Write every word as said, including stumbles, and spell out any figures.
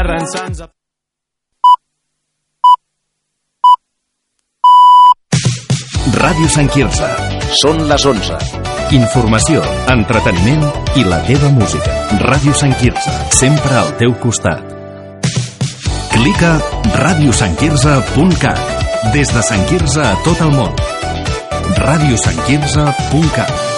Ràdio Sant Quirze. Són les onze. Informació, entreteniment i la teva música. Ràdio Sant Quirze, sempre al teu costat. Clica ràdio sant quirze punt cat. Des de Sant Quirze a tot el món. ràdio sant quirze punt cat.